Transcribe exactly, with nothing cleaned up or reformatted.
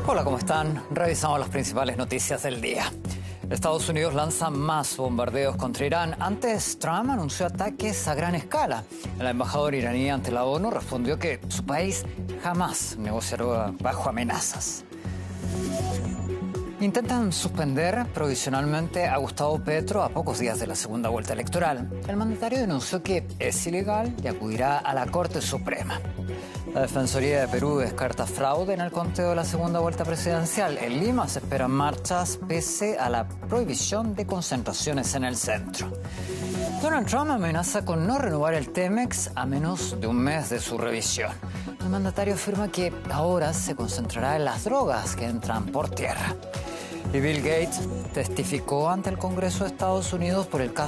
Hola, ¿cómo están? Revisamos las principales noticias del día. Estados Unidos lanza más bombardeos contra Irán. Antes, Trump anunció ataques a gran escala. El embajador iraní ante la ONU respondió que su país jamás negociará bajo amenazas. Intentan suspender provisionalmente a Gustavo Petro a pocos días de la segunda vuelta electoral. El mandatario denunció que es ilegal y acudirá a la Corte Suprema. La Defensoría de Perú descarta fraude en el conteo de la segunda vuelta presidencial. En Lima se esperan marchas pese a la prohibición de concentraciones en el centro. Donald Trump amenaza con no renovar el Temex a menos de un mes de su revisión. El mandatario afirma que ahora se concentrará en las drogas que entran por tierra. Y Bill Gates testificó ante el Congreso de Estados Unidos por el caso